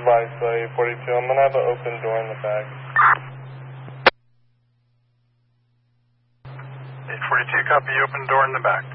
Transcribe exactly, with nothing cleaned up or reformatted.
advise uh, eight forty-two. I'm going to have an open door in the back. eight forty-two, copy, open door in the back.